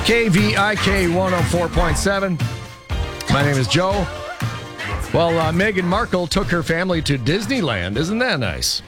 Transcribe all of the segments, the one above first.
KVIK 104.7. My name is Joe. Well, Meghan Markle took her family to Disneyland. Isn't that nice?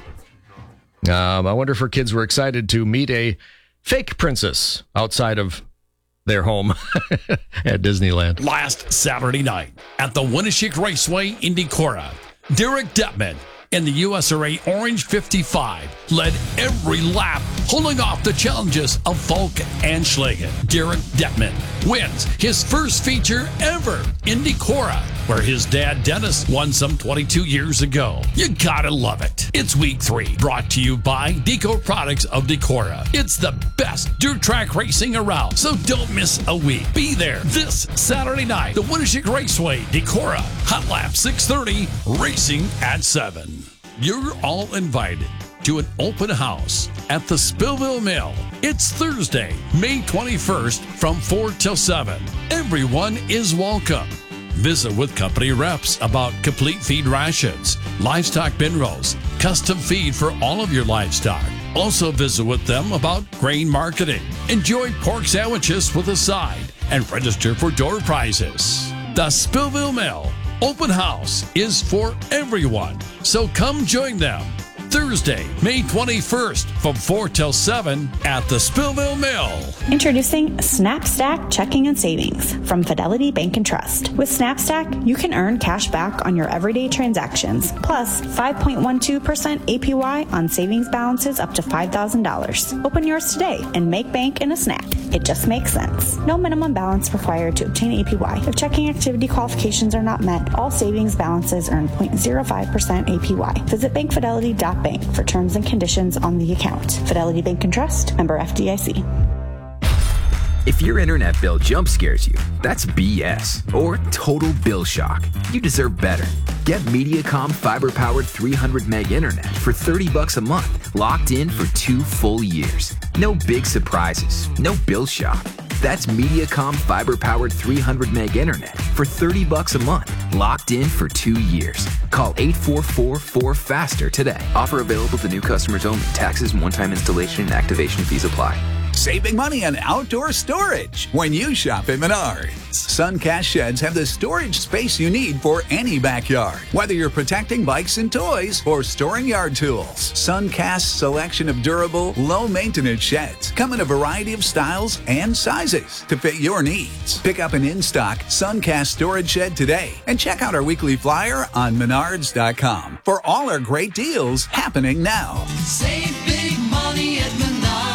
I wonder if her kids were excited to meet a fake princess outside of their home at Disneyland. Last Saturday night at the Winneshiek Raceway in Decorah, Derek Detman in the USRA Orange 55 led every lap, holding off the challenges of Falk and Schlagen. Derek Detman wins his first feature ever in Decorah, where his dad Dennis won some 22 years ago. You gotta love it. It's week 3, brought to you by Deco Products of Decorah. It's the best dirt track racing around, so don't miss a week. Be there this Saturday night, the Winneshiek Raceway, Decorah, Hot Lap 6:30, racing at 7. You're all invited to an open house at the Spillville Mill. It's Thursday, May 21st from 4 till 7. Everyone is welcome. Visit with company reps about complete feed rations, livestock bin rolls, custom feed for all of your livestock. Also visit with them about grain marketing. Enjoy pork sandwiches with a side and register for door prizes. The Spillville Mill Open House is for everyone, so come join them. Thursday, May 21st from 4 till 7 at the Spillville Mill. Introducing SnapStack Checking and Savings from Fidelity Bank and Trust. With SnapStack, you can earn cash back on your everyday transactions, plus 5.12% APY on savings balances up to $5,000. Open yours today and make bank in a snap. It just makes sense. No minimum balance required to obtain APY. If checking activity qualifications are not met, all savings balances earn 0.05% APY. Visit bankfidelity.bank for terms and conditions on the account. Fidelity Bank and Trust, member FDIC. If your internet bill jump scares you, that's BS or total bill shock. You deserve better. Get Mediacom fiber-powered 300 meg internet for $30 a month, locked in for 2 full years. No big surprises, no bill shock. That's Mediacom fiber-powered 300 meg internet for $30 a month, locked in for 2 years. Call 844-4FASTER today. Offer available to new customers only. Taxes and one-time installation and activation fees apply. Saving money on outdoor storage when you shop at Menards. Suncast sheds have the storage space you need for any backyard. Whether you're protecting bikes and toys or storing yard tools, Suncast's selection of durable, low-maintenance sheds come in a variety of styles and sizes to fit your needs. Pick up an in-stock Suncast storage shed today and check out our weekly flyer on Menards.com for all our great deals happening now. Save big money at Menards.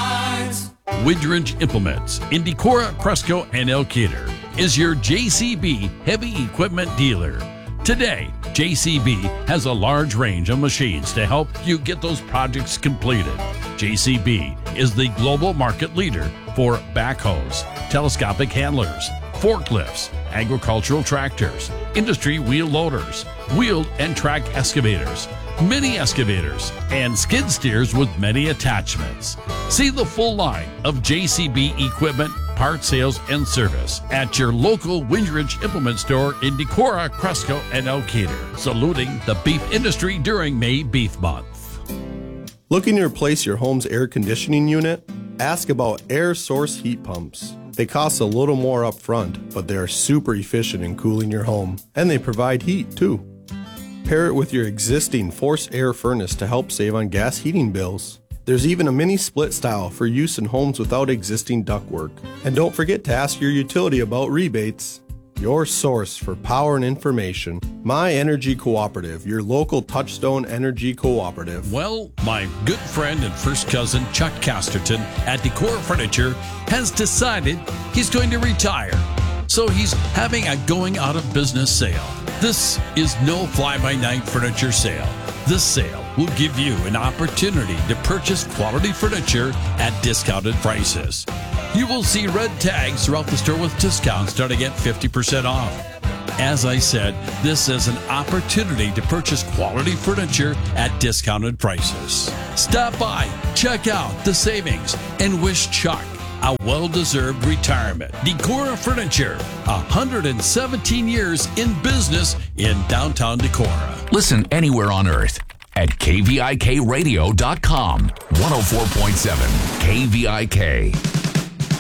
Widrinch Implements in Decorah, Cresco, and Elkader is your JCB heavy equipment dealer. Today, JCB has a large range of machines to help you get those projects completed. JCB is the global market leader for backhoes, telescopic handlers, forklifts, agricultural tractors, industry wheel loaders, wheeled and track excavators, mini excavators, and skid steers with many attachments. See the full line of JCB equipment, parts sales, and service at your local Widrinch Implement store in Decorah, Cresco, and Elkader, saluting the beef industry during May Beef Month. Looking to replace your home's air conditioning unit? Ask about air source heat pumps. They cost a little more up front, but they are super efficient in cooling your home, and they provide heat too. Pair it with your existing forced air furnace to help save on gas heating bills. There's even a mini split style for use in homes without existing ductwork. And don't forget to ask your utility about rebates. Your source for power and information, My Energy Cooperative, your local Touchstone Energy Cooperative. Well, my good friend and first cousin Chuck Casterton at Decorah Furniture has decided he's going to retire. So he's having a going out of business sale. This is no fly-by-night furniture sale. This sale will give you an opportunity to purchase quality furniture at discounted prices. You will see red tags throughout the store with discounts starting at 50% off. As I said, this is an opportunity to purchase quality furniture at discounted prices. Stop by, check out the savings, and wish Chuck a well-deserved retirement. Decorah Furniture, 117 years in business in downtown Decorah. Listen anywhere on earth at KVIKradio.com. 104.7 KVIK.